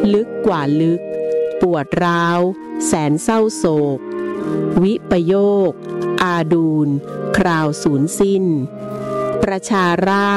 ลึกกว่าลึกปวดร้าวแสนเศร้าโศกวิปโยคอาดูลคราวสูญสิ้นประชาราษฎร์